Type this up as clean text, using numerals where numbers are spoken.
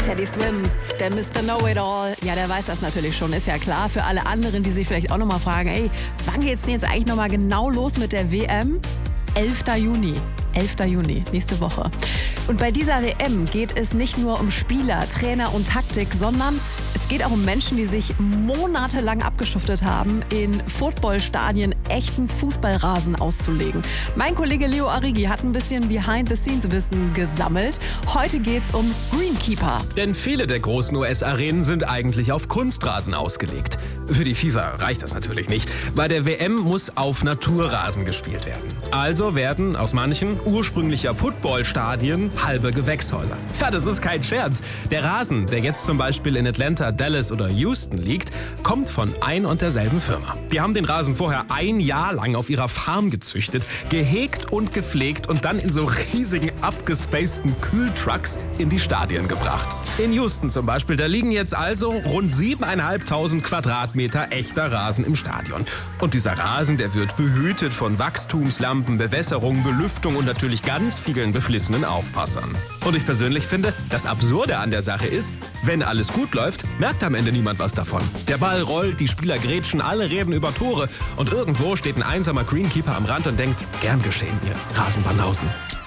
Teddy Swims, der Mr. Know-It-All. Ja, der weiß das natürlich schon, ist ja klar. Für alle anderen, die sich vielleicht auch nochmal fragen, ey, wann geht's denn jetzt eigentlich nochmal genau los mit der WM? 11. Juni. 11. Juni, nächste Woche. Und bei dieser WM geht es nicht nur um Spieler, Trainer und Taktik, sondern es geht auch um Menschen, die sich monatelang abgeschuftet haben, in Footballstadien echten Fußballrasen auszulegen. Mein Kollege Leo Arrighi hat ein bisschen Behind-the-Scenes-Wissen gesammelt. Heute geht's um Greenkeeper. Denn viele der großen US-Arenen sind eigentlich auf Kunstrasen ausgelegt. Für die FIFA reicht das natürlich nicht. Bei der WM muss auf Naturrasen gespielt werden. Also werden aus manchen ursprünglicher Footballstadien halbe Gewächshäuser. Ja, das ist kein Scherz. Der Rasen, der jetzt zum Beispiel in Atlanta, Dallas oder Houston liegt, kommt von ein und derselben Firma. Die haben den Rasen vorher ein Jahr lang auf ihrer Farm gezüchtet, gehegt und gepflegt und dann in so riesigen, abgespaceden Kühltrucks in die Stadien gebracht. In Houston zum Beispiel, da liegen jetzt also rund 7.500 Quadratmeter echter Rasen im Stadion. Und dieser Rasen, der wird behütet von Wachstumslampen, Bewässerung, Belüftung und natürlich ganz vielen beflissenen Aufpassern. Und ich persönlich finde, das Absurde an der Sache ist, wenn alles gut läuft, merkt am Ende niemand was davon. Der Ball rollt, die Spieler grätschen, alle reden über Tore und irgendwo steht ein einsamer Greenkeeper am Rand und denkt, gern geschehen, ihr Rasenbanausen.